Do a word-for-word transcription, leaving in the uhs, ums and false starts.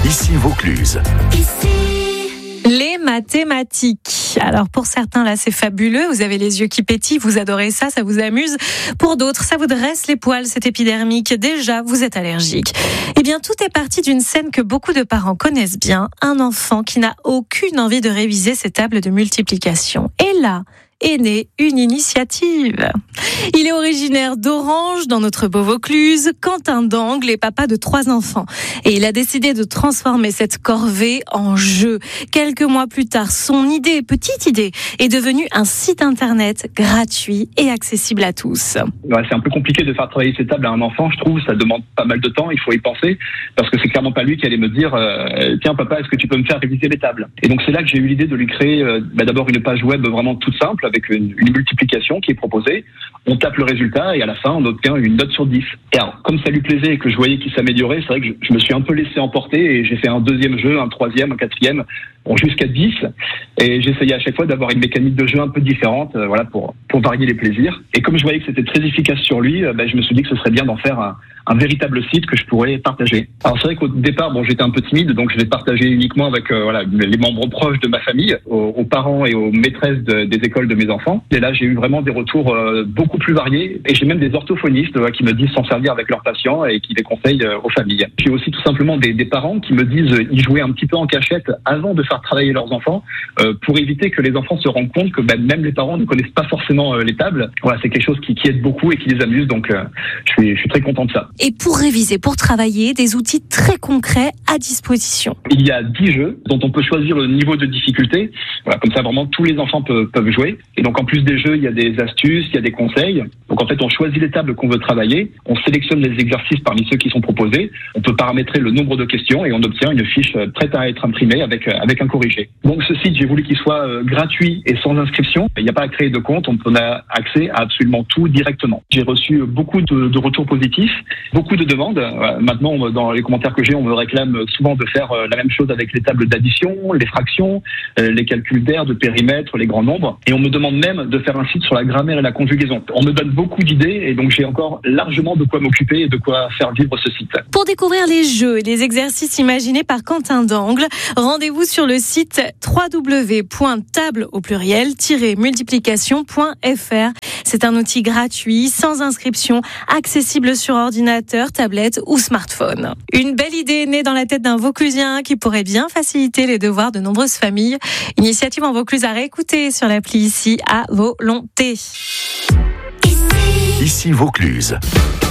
Ici Vaucluse. Les mathématiques. Alors pour certains là c'est fabuleux, vous avez les yeux qui pétillent, vous adorez ça, ça vous amuse. Pour d'autres ça vous dresse les poils, c'est épidermique, déjà vous êtes allergique. Eh bien tout est parti d'une scène que beaucoup de parents connaissent bien, un enfant qui n'a aucune envie de réviser ses tables de multiplication. Et là est née une initiative. Il est originaire d'Orange, dans notre beau Vaucluse. Quentin Dangle est papa de trois enfants. Et il a décidé de transformer cette corvée en jeu. Quelques mois plus tard, son idée, petite idée, est devenue un site internet gratuit et accessible à tous. Ouais, c'est un peu compliqué de faire travailler ces tables à un enfant, je trouve. Ça demande pas mal de temps, il faut y penser. Parce que c'est clairement pas lui qui allait me dire euh, « Tiens papa, est-ce que tu peux me faire réviser les tables ?» Et donc c'est là que j'ai eu l'idée de lui créer euh, bah, d'abord une page web vraiment toute simple, avec une, une multiplication qui est proposée. On tape le résultat et à la fin, on obtient une note sur dix. Et alors, comme ça lui plaisait et que je voyais qu'il s'améliorait, c'est vrai que je, je me suis un peu laissé emporter et j'ai fait un deuxième jeu, un troisième, un quatrième, bon, jusqu'à dix. Et j'essayais à chaque fois d'avoir une mécanique de jeu un peu différente, euh, voilà, pour, pour varier les plaisirs. Et comme je voyais que c'était très efficace sur lui, euh, ben, je me suis dit que ce serait bien d'en faire un, un véritable site que je pourrais partager. Alors c'est vrai qu'au départ, bon, j'étais un peu timide, donc je l'ai partagé uniquement avec euh, voilà, les membres proches de ma famille, aux, aux parents et aux maîtresses de, des écoles de mes enfants. Et là, j'ai eu vraiment des retours euh, beaucoup plus variés. Et j'ai même des orthophonistes euh, qui me disent s'en servir avec leurs patients et qui les conseillent euh, aux familles. J'ai aussi tout simplement des, des parents qui me disent euh, y jouer un petit peu en cachette avant de faire travailler leurs enfants euh, pour éviter que les enfants se rendent compte que ben, même les parents ne connaissent pas forcément euh, les tables. Voilà, c'est quelque chose qui, qui aide beaucoup et qui les amuse. Donc, euh, je suis, je suis très content de ça. Et pour réviser, pour travailler, des outils très concrets à disposition. Il y a dix jeux dont on peut choisir le niveau de difficulté. Voilà, comme ça, vraiment, tous les enfants peuvent, peuvent jouer. Et donc, en plus des jeux, il y a des astuces, il y a des conseils. Donc, en fait, on choisit les tables qu'on veut travailler. On sélectionne les exercices parmi ceux qui sont proposés. On peut paramétrer le nombre de questions et on obtient une fiche prête à être imprimée avec, avec un corrigé. Donc, ce site, j'ai voulu qu'il soit euh, gratuit et sans inscription. Il n'y a pas à créer de compte. On a accès à absolument tout directement. J'ai reçu beaucoup de, de retours positifs, beaucoup de demandes. Euh, maintenant, dans les commentaires que j'ai, on me réclame souvent de faire euh, la même chose avec les tables d'addition, les fractions, euh, les calculs d'air, de périmètre, les grands nombres. Et on me demande même de faire un site sur la grammaire et la conjugaison. On me donne beaucoup d'idées et donc j'ai encore largement de quoi m'occuper et de quoi faire vivre ce site. Pour découvrir les jeux et les exercices imaginés par Quentin Dangle, rendez-vous sur le site w w w point table au pluriel multiplication point f r. C'est un outil gratuit, sans inscription, accessible sur ordinateur, tablette ou smartphone. Une belle idée née dans la tête d'un Vauclusien qui pourrait bien faciliter les devoirs de nombreuses familles. Initiative en Vaucluse à réécouter sur l'appli Ici à volonté. Ici Vaucluse.